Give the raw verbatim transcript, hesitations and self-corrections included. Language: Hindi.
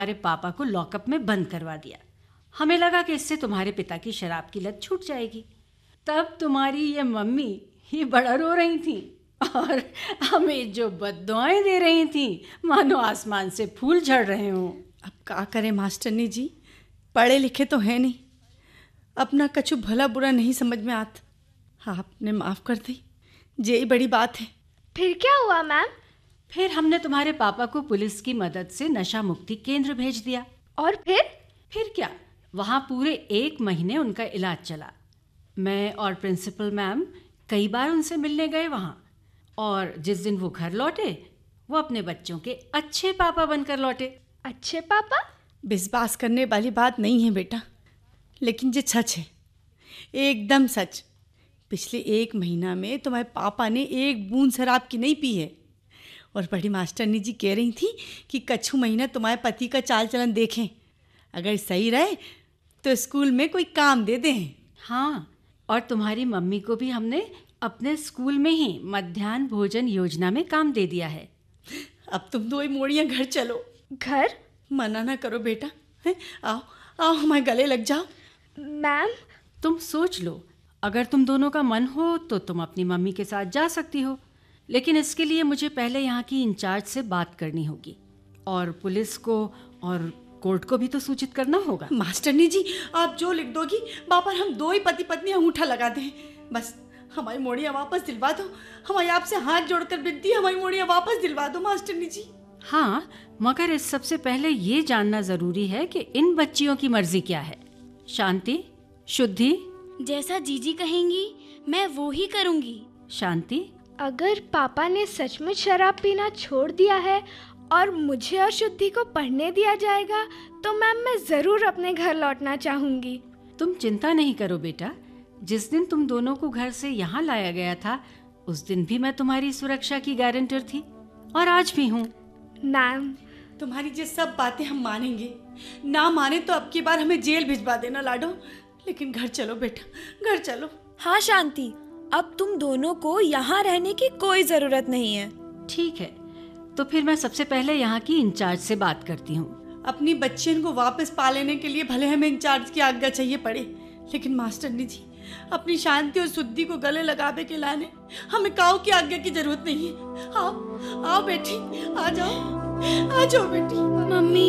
तुम्हारे पापा को लॉकअप में बंद करवा दिया। हमें लगा कि इससे तुम्हारे पिता की शराब की लत छूट जाएगी। तब तुम्हारी ये मम्मी ही बड़ा रो रही थी और हमें जो बद्दुआएं दे रही थी मानो आसमान से फूल झड़ रहे हों। अब क्या करें मास्टरनी जी, पढ़े लिखे तो है नहीं, अपना कछु भला बुरा नहीं समझ में आता। आपने माफ़ कर दी, यही बड़ी बात है। फिर क्या हुआ मैम? फिर हमने तुम्हारे पापा को पुलिस की मदद से नशा मुक्ति केंद्र भेज दिया। और फिर? फिर क्या, वहाँ पूरे एक महीने उनका इलाज चला। मैं और प्रिंसिपल मैम कई बार उनसे मिलने गए वहाँ, और जिस दिन वो घर लौटे वो अपने बच्चों के अच्छे पापा बनकर लौटे। अच्छे पापा? विश्वास करने वाली बात नहीं है बेटा, लेकिन ये सच है, एकदम सच। पिछले एक महीना में तुम्हारे पापा ने एक बूंद शराब की नहीं पी है। और बड़ी मास्टरनी जी कह रही थी कि कछु महीना तुम्हारे पति का चाल चलन देखें, अगर सही रहे तो स्कूल में कोई काम दे दें। हाँ, और तुम्हारी मम्मी को भी हमने अपने स्कूल में ही मध्याह्न भोजन योजना में काम दे दिया है। अब तुम दो ही मोड़ियाँ घर चलो। घर? मना ना करो बेटा, है? आओ आओ हमारे गले लग जाओ। मैम, तुम सोच लो, अगर तुम दोनों का मन हो तो तुम अपनी मम्मी के साथ जा सकती हो, लेकिन इसके लिए मुझे पहले यहाँ की इंचार्ज से बात करनी होगी और पुलिस को और कोर्ट को भी तो सूचित करना होगा। मास्टरनी जी, आप जो लिख दोगी बापर हम दो ही पति पत्नी अंगूठा लगा दें। बस हमारी मोड़ियाँ वापस दिलवा दो। हमारी आपसे हाथ जोड़कर विनती है, हमारी मोड़ियाँ वापस दिलवा दो मास्टरनी जी। हाँ, मगर इस सबसे पहले ये जानना जरूरी है कि इन बच्चियों की मर्जी क्या है। शांति, शुद्धि? जैसा जीजी कहेंगी मैं वो ही करूँगी। शांति, अगर पापा ने सचमुच शराब पीना छोड़ दिया है और मुझे और शुद्धि को पढ़ने दिया जाएगा तो मैम मैं ज़रूर अपने घर लौटना चाहूँगी। तुम चिंता नहीं करो बेटा, जिस दिन तुम दोनों को घर से यहाँ लाया गया था उस दिन भी मैं तुम्हारी सुरक्षा की गारंटर थी और आज भी हूँ। मैम, तुम्हारी ये सब बातें हम मानेंगे, ना माने तो अब की बार हमें जेल भिजवा देना लाडो, लेकिन घर चलो बेटा, घर चलो। हाँ शांति, अब तुम दोनों को यहाँ रहने की कोई जरूरत नहीं है। ठीक है, तो फिर मैं सबसे पहले यहाँ की इंचार्ज से बात करती हूँ। अपनी बच्चियों को वापस पा लेने के लिए भले हमें इंचार्ज की आज्ञा चाहिए पड़े, लेकिन मास्टरनी जी अपनी शांति और शुद्धि को गले लगावे के लाने हमें काऊ की आज्ञा की जरूरत नहीं है। आओ आओ बेटी, आ जाओ, आ जाओ बेटी। मम्मी,